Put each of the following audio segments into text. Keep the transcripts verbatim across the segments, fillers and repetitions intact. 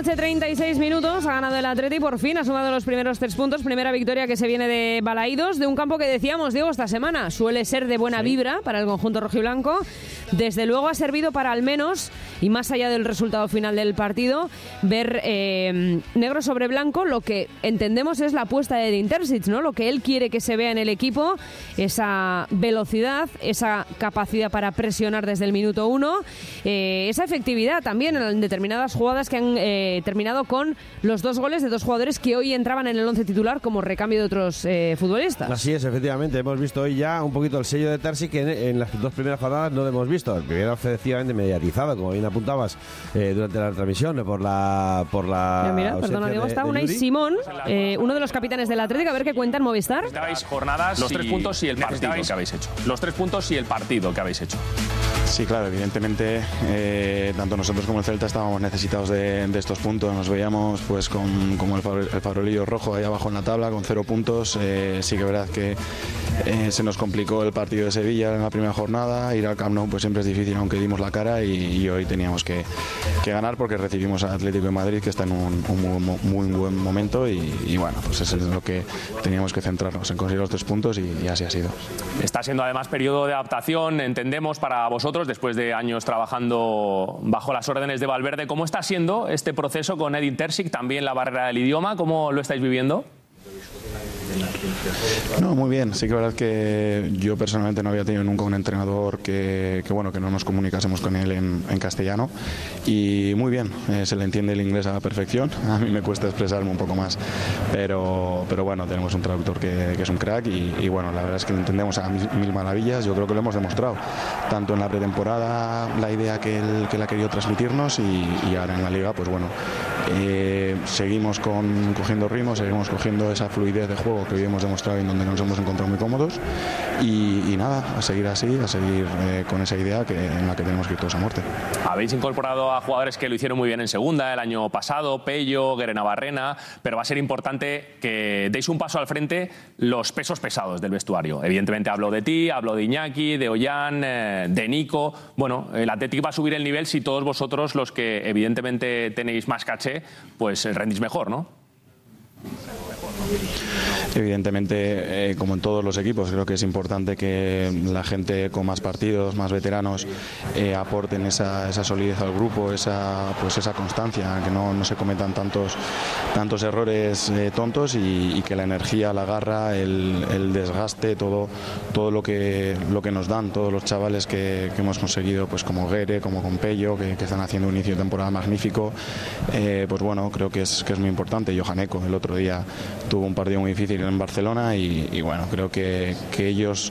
noche, treinta y seis minutos, ha ganado el Atleti, por fin ha sumado los primeros tres puntos, primera victoria que se viene de Balaídos, de un campo que decíamos, Diego, esta semana suele ser de buena vibra para el conjunto rojiblanco. Desde luego ha servido para al menos, y más allá del resultado final del partido, ver eh, negro sobre blanco lo que entendemos es la apuesta de Edin Terzic, ¿no? Lo que él quiere que se vea en el equipo, esa velocidad, esa capacidad para presionar desde el minuto uno, eh, esa efectividad también en determinadas jugadas que han eh, terminado con los dos goles de dos jugadores que hoy entraban en el once titular como recambio de otros eh, futbolistas. Así es, efectivamente, hemos visto hoy ya un poquito el sello de Terzic que en, en las dos primeras jornadas no lo hemos visto. El primero efectivamente mediatizado, como bien apuntabas eh, durante la transmisión, por la por la mira, mira perdona Diego, está Unai Simón, eh, uno de los capitanes del Atlético, a ver qué cuenta en Movistar. Necesitabais jornadas, los tres puntos y el partido que habéis hecho. Los tres puntos y el partido que habéis hecho. Sí, claro, evidentemente eh, tanto nosotros como el Celta estábamos necesitados de, de estos puntos. Nos veíamos pues con como el, el farolillo rojo ahí abajo en la tabla con cero puntos. Eh, sí que es verdad que eh, se nos complicó el partido de Sevilla en la primera jornada. Ir al Camp Nou pues siempre es difícil, aunque dimos la cara y, y hoy teníamos que, que ganar porque recibimos al Atlético de Madrid, que está en un, un muy, muy buen momento y, y bueno, pues eso es lo que teníamos que centrarnos, en conseguir los tres puntos y, y así ha sido. Está siendo además periodo de adaptación, entendemos, para vosotros, después de años trabajando bajo las órdenes de Valverde. ¿Cómo está siendo este proceso con Edin Terzic? También la barrera del idioma, ¿cómo lo estáis viviendo? No, muy bien. Sí que es verdad que yo personalmente no había tenido nunca un entrenador que, que bueno, que no nos comunicásemos con él en, en castellano y muy bien, eh, se le entiende el inglés a la perfección. A mí me cuesta expresarme un poco más, pero, pero bueno, tenemos un traductor que, que es un crack y, y bueno, la verdad es que lo entendemos a mil, mil maravillas. Yo creo que lo hemos demostrado, tanto en la pretemporada, la idea que él, que él ha querido transmitirnos y, y ahora en la Liga, pues bueno, eh, seguimos con, cogiendo ritmo, seguimos cogiendo esa fluidez de juego que hoy hemos demostrado y en donde nos hemos encontrado muy cómodos y, y nada, a seguir así, a seguir eh, con esa idea que, en la que tenemos que ir todos a muerte. Habéis incorporado a jugadores que lo hicieron muy bien en segunda el año pasado, Pello, Guerena Barrena, pero va a ser importante que deis un paso al frente los pesos pesados del vestuario. Evidentemente hablo de ti, hablo de Iñaki, de Ollán, eh, de Nico. Bueno, el Atlético va a subir el nivel si todos vosotros, los que evidentemente tenéis más caché, pues rendís mejor, ¿no? Evidentemente, eh, como en todos los equipos, creo que es importante que la gente con más partidos, más veteranos, eh, aporten esa, esa solidez al grupo, esa, pues esa constancia, que no, no se cometan tantos, tantos errores eh, tontos y, y que la energía, la garra, el, el desgaste, todo, todo lo que, lo que nos dan todos los chavales que, que hemos conseguido, pues como Guere, como con Pello, que, que están haciendo un inicio de temporada magnífico, eh, pues bueno, creo que es, que es muy importante. Johan Eco el otro día tuvo un partido muy difícil en Barcelona y, y bueno, creo que, que ellos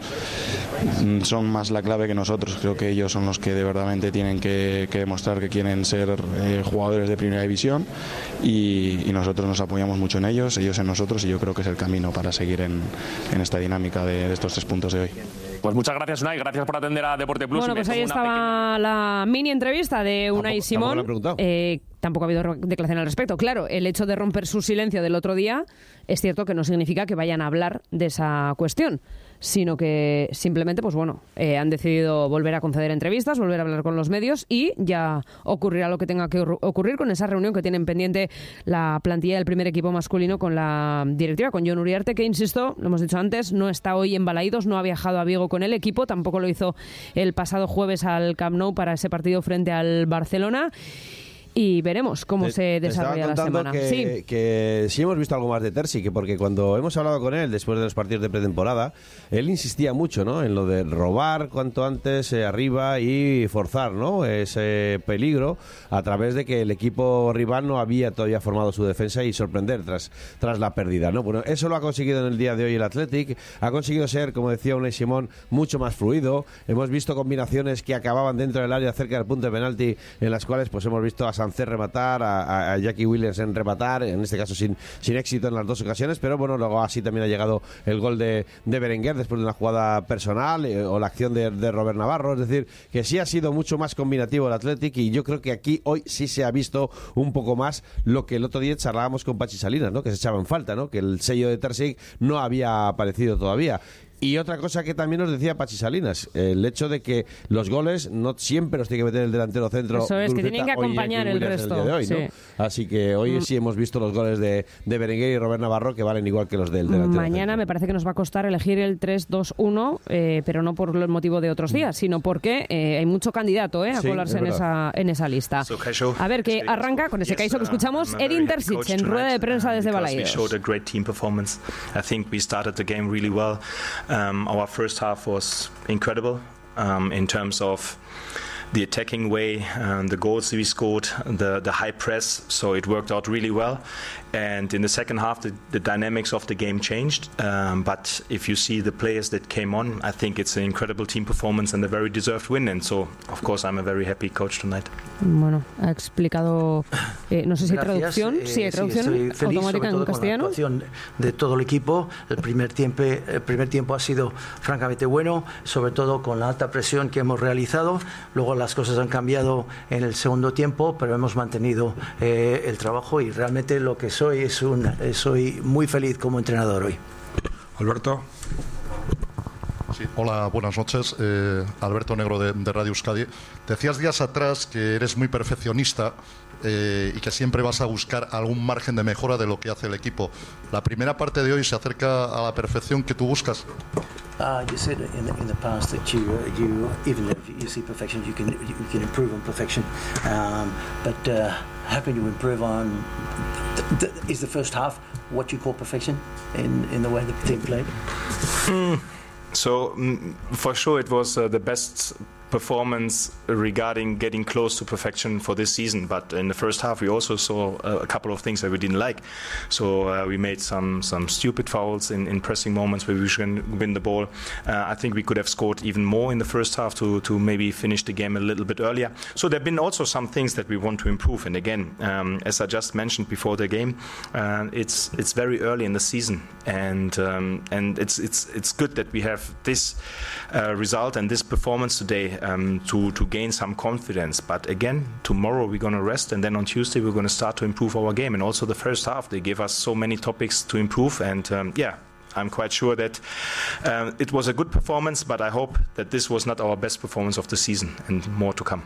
son más la clave que nosotros. Creo que ellos son los que de verdad tienen que, que demostrar que quieren ser eh, jugadores de primera división y, y nosotros nos apoyamos mucho en ellos, ellos en nosotros, y yo creo que es el camino para seguir en, en esta dinámica de, de estos tres puntos de hoy. Pues muchas gracias, Unai, gracias por atender a Deporte Plus. Bueno, pues ahí estaba pequeña... la mini entrevista de Unai ¿Tampoco, Simón. tampoco, eh, tampoco ha habido declaración al respecto. Claro, el hecho de romper su silencio del otro día es cierto que no significa que vayan a hablar de esa cuestión, sino que simplemente, pues bueno, eh, han decidido volver a conceder entrevistas, volver a hablar con los medios y ya ocurrirá lo que tenga que ocurrir con esa reunión que tienen pendiente la plantilla del primer equipo masculino con la directiva, con Jon Uriarte, que, insisto, lo hemos dicho antes, no está hoy en Balaídos, no ha viajado a Vigo con el equipo, tampoco lo hizo el pasado jueves al Camp Nou para ese partido frente al Barcelona. Y veremos cómo te, se desarrolla la semana. Que, sí. que sí hemos visto algo más de Terzic, porque cuando hemos hablado con él después de los partidos de pretemporada, él insistía mucho, ¿no?, en lo de robar cuanto antes eh, arriba y forzar, ¿no?, ese peligro a través de que el equipo rival no había todavía formado su defensa y sorprender tras, tras la pérdida, ¿no? Bueno, eso lo ha conseguido en el día de hoy el Athletic, ha conseguido ser, como decía Unai Simón, mucho más fluido. Hemos visto combinaciones que acababan dentro del área cerca del punto de penalti, en las cuales pues hemos visto a Sánchez rematar, a, a Jackie Williams en rematar, en este caso sin, sin éxito en las dos ocasiones, pero bueno, luego así también ha llegado el gol de, de Berenguer después de una jugada personal eh, o la acción de, de Robert Navarro. Es decir, que sí ha sido mucho más combinativo el Athletic y yo creo que aquí hoy sí se ha visto un poco más lo que el otro día charlábamos con Pachi Salinas, ¿no?, que se echaba en falta, ¿no?, que el sello de Terzic no había aparecido todavía. Y otra cosa que también nos decía Pachi Salinas, el hecho de que los goles no siempre los tiene que meter el delantero centro. Eso es, Guruceta, que tienen que acompañar el resto. El día de hoy, sí. ¿no? Así que hoy sí hemos visto los goles de, de Berenguer y Robert Navarro, que valen igual que los del delantero Mañana centro. Me parece que nos va a costar elegir el tres dos uno, eh, pero no por el motivo de otros días, sino porque eh, hay mucho candidato eh, a Sí, colarse en esa, en esa lista. So, Kaixo, A ver, que arranca con ese Kaixo que escuchamos, Edin Terzic en rueda de prensa desde Balaidos. We showed a great team performance. I think we started the game really well. Um, our first half was incredible um, in terms of the attacking way, um, the goals we scored, the, the high press, so it worked out really well. And in the second half, the, the dynamics of the game changed. Um, but if you see the players that came on, I think it's an incredible team performance and a very deserved win. And so, of course, I'm a very happy coach tonight. Bueno, ha explicado, eh, no sé si hay Gracias. traducción, Eh, sí, hay traducción sí, estoy feliz, automática sobre todo en castellano. Con la actuación de todo el equipo. El primer tiempo, el primer tiempo ha sido francamente bueno, sobre todo con la alta presión que hemos realizado. Luego las cosas han cambiado en el segundo tiempo, pero hemos mantenido eh, el trabajo y realmente lo que soy es un, eh, soy muy feliz como entrenador hoy. Alberto. Sí, hola, buenas noches. Eh, Alberto Negro de, de Radio Euskadi. Decías días atrás que eres muy perfeccionista eh, y que siempre vas a buscar algún margen de mejora de lo que hace el equipo. ¿La primera parte de hoy se acerca a la perfección que tú buscas? Uh, you said in the, in the past that you, uh, you even if you see perfection, you can you can improve on perfection. Um, but uh, how can you improve on? Th- th- is the first half what you call perfection in, in the way the team played? Mm. So, mm, for sure, it was uh, the best performance regarding getting close to perfection for this season. But in the first half, we also saw uh, a couple of things that we didn't like. So uh, we made some some stupid fouls in, in pressing moments where we should win the ball. Uh, I think we could have scored even more in the first half to to maybe finish the game a little bit earlier. So there have been also some things that we want to improve. And again, um, as I just mentioned before the game, uh, it's it's very early in the season, and um, and it's it's it's good that we have this uh, result and this performance today. Um, to, to gain some confidence. But again, tomorrow we're going to rest, and then on Tuesday we're going to start to improve our game. And also the first half, they gave us so many topics to improve. And um, yeah, I'm quite sure that um, it was a good performance, but I hope that this was not our best performance of the season, and more to come.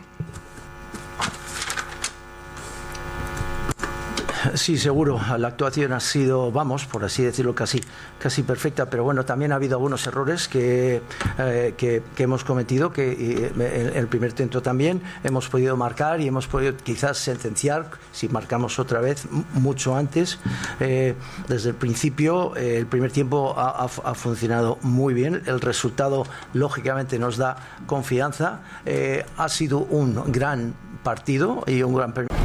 Sí, seguro. La actuación ha sido, vamos, por así decirlo, casi, casi perfecta, pero bueno, también ha habido algunos errores que, eh, que, que hemos cometido, que eh, en el primer intento también hemos podido marcar y hemos podido quizás sentenciar, si marcamos otra vez, m- mucho antes. Eh, desde el principio, eh, el primer tiempo ha, ha, ha funcionado muy bien. El resultado, lógicamente, nos da confianza. Eh, ha sido un gran partido y un gran permiso.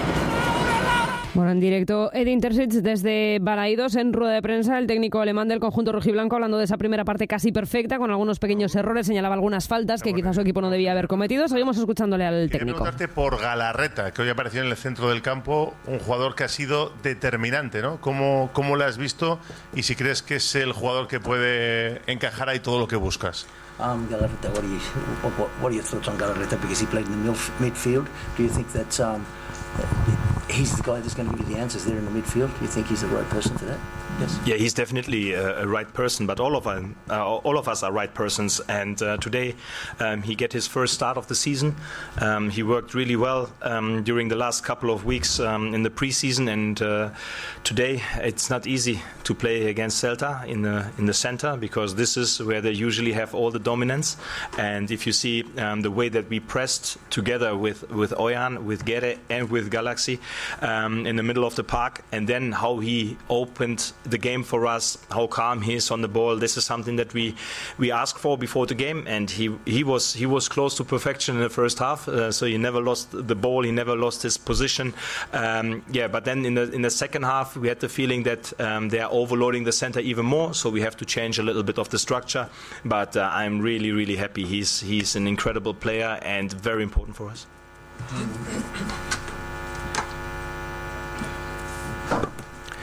Bueno, en directo, Edin Terzic desde Balaidos en rueda de prensa, el técnico alemán del conjunto rojiblanco, hablando de esa primera parte casi perfecta, con algunos pequeños errores, señalaba algunas faltas que quizás su equipo no debía haber cometido. Seguimos escuchándole al Quería técnico. preguntarte por Galarreta, que hoy apareció en el centro del campo, un jugador que ha sido determinante, ¿no? ¿Cómo, cómo lo has visto y si crees que es el jugador que puede encajar ahí todo lo que buscas? Um, Galarreta, what are, you, what, what are your thoughts on Galarreta? Because he played in the milf- midfield. Do you think that um, he's the guy that's going to give you the answers there in the midfield? Do you think he's the right person for that? Yes. Yeah, he's definitely a, a right person, but all of us, uh, all of us are right persons. And uh, today, um, he get his first start of the season. Um, he worked really well um, during the last couple of weeks um, in the preseason, and uh, today it's not easy to play against Celta in the in the center, because this is where they usually have all the dominance. And if you see um, the way that we pressed together with with Oyan, with Gere, and with Galaxy um, in the middle of the park, and then how he opened the game for us, how calm he is on the ball. This is something that we we asked for before the game, and he he was he was close to perfection in the first half. Uh, so he never lost the ball, he never lost his position. Um, yeah, but then in the in the second half, we had the feeling that um, they are overloading the center even more. So we have to change a little bit of the structure. But uh, I'm really really happy. He's he's an incredible player and very important for us.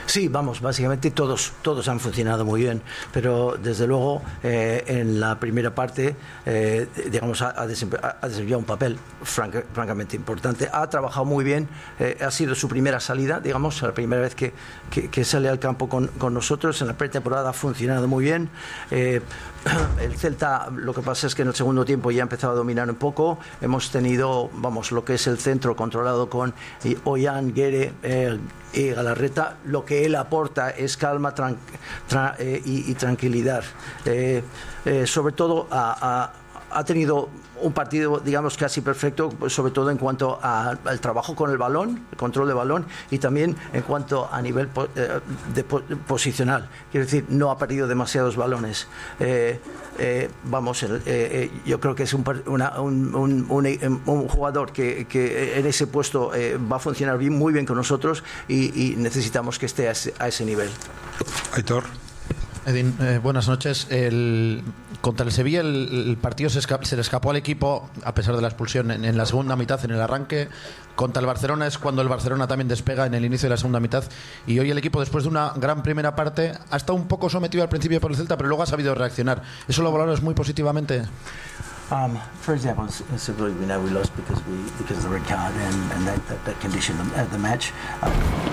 Sí, vamos, básicamente todos, todos han funcionado muy bien, pero desde luego eh, en la primera parte, eh, digamos, ha, ha desempeñado un papel franca, francamente importante. Ha trabajado muy bien, eh, ha sido su primera salida, digamos, la primera vez que, que, que sale al campo con, con nosotros. En la pretemporada ha funcionado muy bien. Eh, el Celta, lo que pasa es que en el segundo tiempo ya ha empezado a dominar un poco. Hemos tenido, vamos, lo que es el centro controlado con Ollán, Guerre eh, y Galarreta. Lo que él aporta es calma tran, tra, eh, y, y tranquilidad. Eh, eh, sobre todo a, a ha tenido un partido, digamos, casi perfecto, sobre todo en cuanto a, al trabajo con el balón, el control de balón, y también en cuanto a nivel po, eh, de po, posicional. Quiero decir, no ha perdido demasiados balones. Eh, eh, vamos, eh, eh, yo creo que es un, una, un, un, un, un jugador que, que en ese puesto eh, va a funcionar bien, muy bien con nosotros, y, y necesitamos que esté a ese, a ese nivel. Aitor. Edín, eh, buenas noches. El, contra el Sevilla el, el partido se, esca, se le escapó al equipo a pesar de la expulsión en, en la segunda mitad, en el arranque. Contra el Barcelona es cuando el Barcelona también despega en el inicio de la segunda mitad, y hoy el equipo, después de una gran primera parte, ha estado un poco sometido al principio por el Celta, pero luego ha sabido reaccionar. ¿Eso lo valoras muy positivamente? Um, for example, simply we know we lost because we because of the red card and, and that, that, that conditioned the, uh, the match. Uh,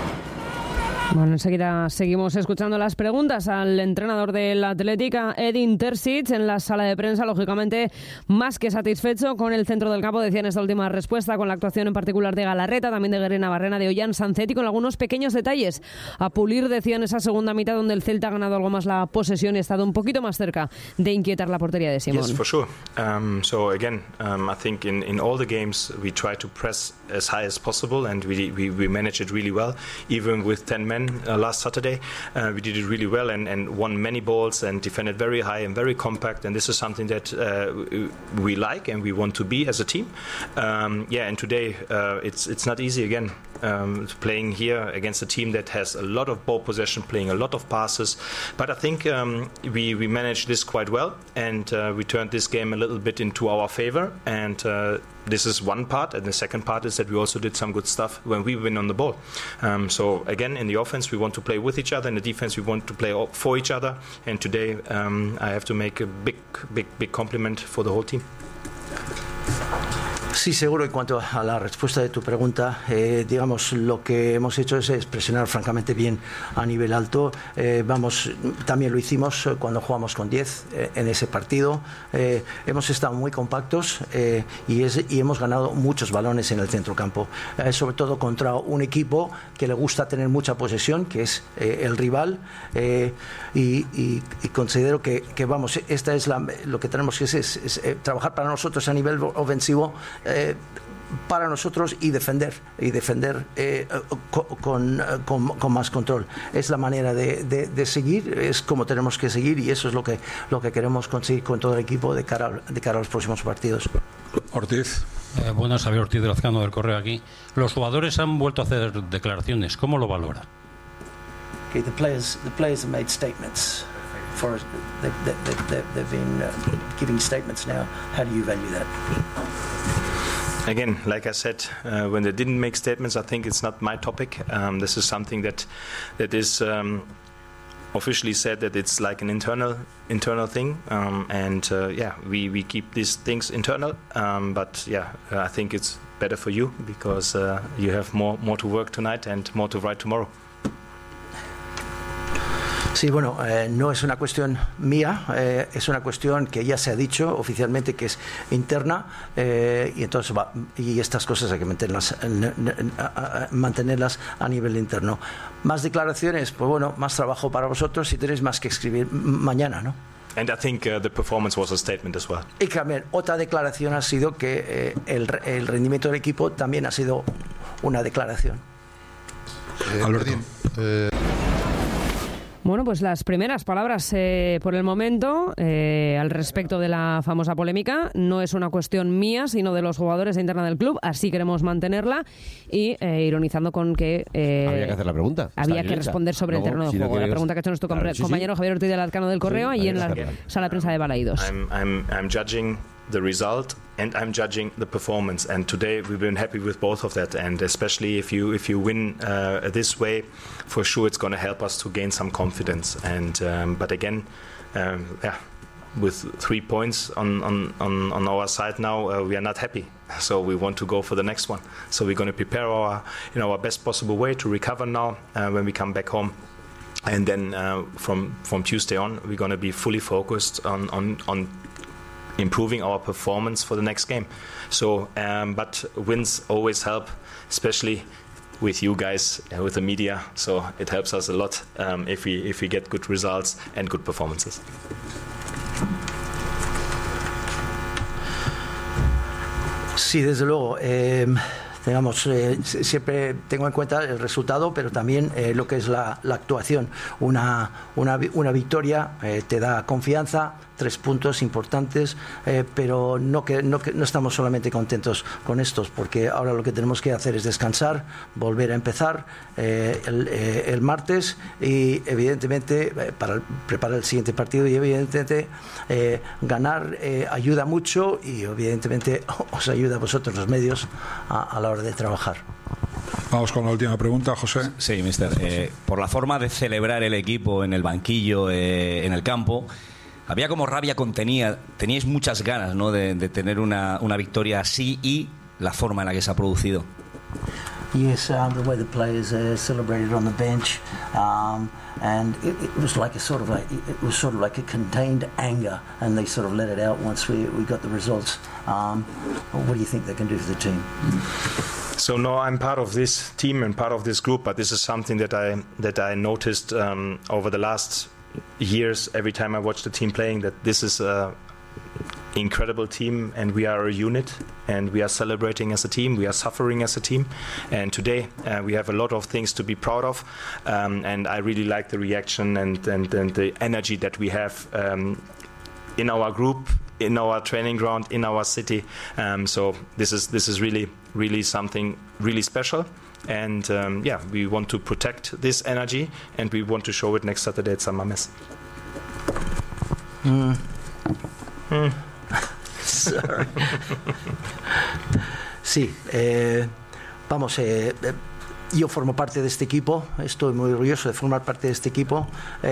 Bueno, enseguida seguimos escuchando las preguntas al entrenador del Athletic, Edin Terzic, en la sala de prensa, lógicamente más que satisfecho con el centro del campo, decía en esta última respuesta, con la actuación en particular de Galarreta, también de Guerre Navarrena, de Ollán, Sancetti, con algunos pequeños detalles a pulir, decía, en esa segunda mitad donde el Celta ha ganado algo más la posesión y ha estado un poquito más cerca de inquietar la portería de Simón. Yes, for sure. Um, so again, um, I think in, in all the games we try to press as high as possible, and we we, we manage it really well, even with ten men. Uh, last Saturday uh, we did it really well and, and won many balls and defended very high and very compact, and this is something that uh, we like and we want to be as a team. Um, yeah, and today uh, it's it's not easy again. Um, playing here against a team that has a lot of ball possession, playing a lot of passes, but I think um, we, we managed this quite well, and uh, we turned this game a little bit into our favor, and uh, this is one part, and the second part is that we also did some good stuff when we win on the ball. Um, so again, in the offense we want to play with each other, in the defense we want to play for each other, and today um, I have to make a big, big, big compliment for the whole team. Sí, seguro. En cuanto a la respuesta de tu pregunta, eh, digamos, lo que hemos hecho es, es presionar francamente bien a nivel alto. Eh, vamos, también lo hicimos cuando jugamos con diez eh, en ese partido. Eh, hemos estado muy compactos eh, y, es, y hemos ganado muchos balones en el centrocampo, eh, sobre todo contra un equipo que le gusta tener mucha posesión, que es eh, el rival, eh, y, y, y considero que, que vamos, esta es la, lo que tenemos que es, es, es eh, trabajar para nosotros a nivel ofensivo. Eh, para nosotros y defender y defender eh, con, con, con más control. Es la manera de, de, de seguir, es como tenemos que seguir, y eso es lo que, lo que queremos conseguir con todo el equipo de cara, de cara a los próximos partidos. Ortiz. Eh, buenas, Javier Ortiz de Lazcano del Correo aquí. Los jugadores han vuelto a hacer declaraciones. ¿Cómo lo valora? Okay, the players, the players have made statements. For they, they, they, they've been uh, giving statements now. How do you value that? Again, like I said, uh, when they didn't make statements, I think it's not my topic. Um, this is something that that is um, officially said that it's like an internal internal thing, um, and uh, yeah, we, we keep these things internal. Um, but yeah, I think it's better for you because uh, you have more more to work tonight and more to write tomorrow. Sí, bueno, eh, no es una cuestión mía, eh, es una cuestión que ya se ha dicho oficialmente que es interna, eh, y entonces va, y estas cosas hay que mantenerlas, mantenerlas a nivel interno. Más declaraciones, pues bueno, más trabajo para vosotros y tenéis más que escribir mañana, ¿no? And I think uh, the performance was a statement as well. Y también otra declaración ha sido que eh, el, el rendimiento del equipo también ha sido una declaración. Eh, Alberto. Eh... Bueno, pues las primeras palabras eh, por el momento eh, al respecto de la famosa polémica. No es una cuestión mía, sino de los jugadores interna del club. Así queremos mantenerla y eh, ironizando con que... Eh, había que hacer la pregunta. Había que responder sobre Luego, el terreno de si juego. No quieres... La pregunta que ha hecho nuestro claro, compañero sí, sí. Javier Ortiz de Lazcano del Correo, sí, y en la sala de prensa de Balaídos. I'm, I'm, I'm judging the result and I'm judging the performance. And today we've been happy with both of that. And especially if you if you win uh, this way, for sure it's going to help us to gain some confidence. And um, but again, um, yeah. With three points on, on, on, on our side now, uh, we are not happy. So we want to go for the next one. So we're going to prepare our in our best possible way to recover now uh, when we come back home. And then uh, from from Tuesday on, we're going to be fully focused on, on, on improving our performance for the next game. So, um, but wins always help, especially with you guys, uh, with the media. So it helps us a lot um, if we if we get good results and good performances. Sí, desde luego. Eh, digamos, eh, siempre tengo en cuenta el resultado, pero también eh, lo que es la, la actuación. Una, una, una victoria eh, te da confianza, tres puntos importantes, eh, pero no, que, no, que, no estamos solamente contentos con estos, porque ahora lo que tenemos que hacer es descansar, volver a empezar eh, el, eh, el martes y evidentemente eh, para preparar el siguiente partido y evidentemente eh, ganar eh, ayuda mucho y evidentemente os ayuda a vosotros los medios a, a la hora de trabajar. Vamos con la última pregunta, José. Sí, mister. Eh, por la forma de celebrar el equipo en el banquillo, eh, en el campo, había como rabia contenida, teníais muchas ganas, ¿no?, de, de tener una, una victoria así y la forma en la que se ha producido. Yes, um, the way the players uh, celebrated on the bench, um, and it, it was like a sort of like it was sort of like a contained anger, and they sort of let it out once we we got the results. Um, what do you think they can do for the team? So no, I'm part of this team and part of this group, but this is something that I that I noticed um, over the last years. Every time I watch the team playing, that this is a incredible team and we are a unit and we are celebrating as a team, we are suffering as a team, and today uh, we have a lot of things to be proud of, um, and I really like the reaction and, and, and the energy that we have um, in our group, in our training ground, in our city. Um, so this is this is really really something really special. And um, yeah, we want to protect this energy and we want to show it next Saturday at San Mamés. Mm. Mm. Sorry. Sí, eh, vamos, eh, yo formo parte de este equipo, estoy muy orgulloso de formar parte de este equipo. Eh,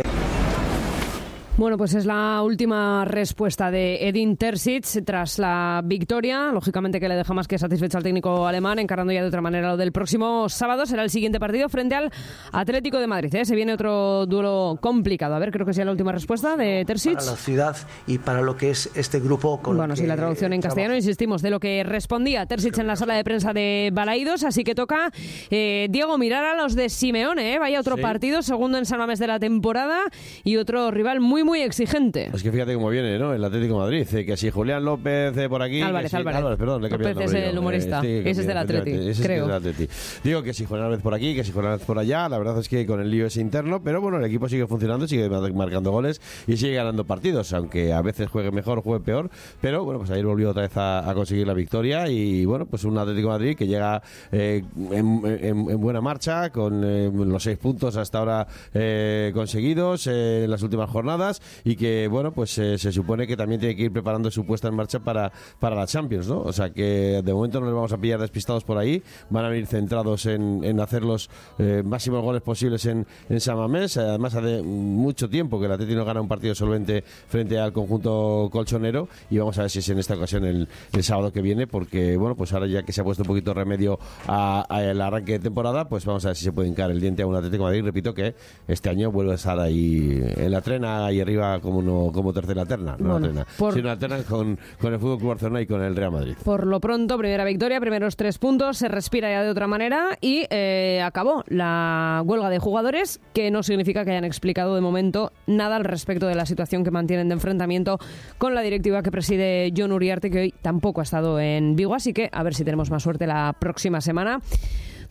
Bueno, pues es la última respuesta de Edin Terzic tras la victoria. Lógicamente que le deja más que satisfecho al técnico alemán, encarando ya de otra manera lo del próximo sábado. Será el siguiente partido frente al Atlético de Madrid, ¿eh? Se viene otro duelo complicado. A ver, creo que sea la última respuesta de Terzic. Para la ciudad y para lo que es este grupo. Con bueno, sí, la traducción en castellano, trabajo. Insistimos, de lo que respondía Terzic en la sala de prensa de Balaídos. Así que toca, eh, Diego, mirar a los de Simeone, ¿eh? Vaya otro sí. partido, segundo en San Mamés de la temporada y otro rival muy muy exigente. Es que fíjate cómo viene, ¿no? El Atlético de Madrid, eh, que si Julián López eh, por aquí... Álvarez, si, Álvarez. Álvarez, perdón, le he cambiado López es el humorista, eh, ese es del Atleti, ese creo. Es del Atleti. Digo que si Julián Álvarez por aquí, que si Julián Álvarez por allá, la verdad es que con el lío ese interno, pero bueno, el equipo sigue funcionando, sigue marcando goles y sigue ganando partidos, aunque a veces juegue mejor, juegue peor, pero bueno, pues ayer volvió otra vez a, a conseguir la victoria y bueno, pues un Atlético de Madrid que llega eh, en, en, en buena marcha, con eh, los seis puntos hasta ahora eh, conseguidos eh, en las últimas jornadas y que bueno, pues eh, se supone que también tiene que ir preparando su puesta en marcha para, para la Champions, ¿no? O sea que de momento no les vamos a pillar despistados por ahí, van a venir centrados en, en hacer los eh, máximos goles posibles en, en San Mamés. Además hace mucho tiempo que el Atleti no gana un partido solvente frente al conjunto colchonero y vamos a ver si es en esta ocasión el, el sábado que viene, porque bueno, pues ahora ya que se ha puesto un poquito remedio al arranque de temporada, pues vamos a ver si se puede hincar el diente a un Atlético de Madrid. Repito que este año vuelve a estar ahí en la trena, ahí arriba como no como tercera terna, no bueno, terna, por... sino la terna con, con el Fútbol Club Barcelona y con el Real Madrid. Por lo pronto, primera victoria, primeros tres puntos, se respira ya de otra manera y eh, acabó la huelga de jugadores, que no significa que hayan explicado de momento nada al respecto de la situación que mantienen de enfrentamiento con la directiva que preside Jon Uriarte, que hoy tampoco ha estado en Vigo, así que a ver si tenemos más suerte la próxima semana,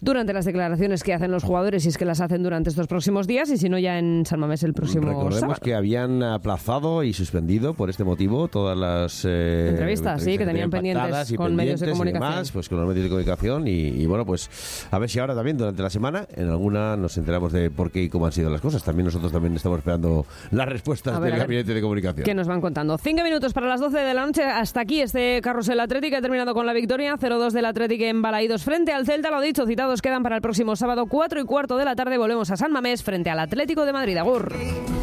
durante las declaraciones que hacen los jugadores, si es que las hacen durante estos próximos días, y si no ya en San Mamés el próximo Recordemos sábado. que habían aplazado y suspendido por este motivo todas las eh, entrevistas, sí, que tenían pendientes y con medios de comunicación. Y demás, pues con los medios de comunicación y, y bueno, pues a ver si ahora también durante la semana en alguna nos enteramos de por qué y cómo han sido las cosas. También nosotros también estamos esperando las respuestas A ver, del a ver, gabinete de comunicación. ¿Qué nos van contando? Cinco minutos para las doce de la noche. Hasta aquí este Carrusel Atlético ha terminado con la victoria cero dos del Atlético en Balaídos frente al Celta. Lo dicho, citados quedan para el próximo sábado cuatro y cuarto de la tarde. Volvemos a San Mamés frente al Atlético de Madrid. Agur.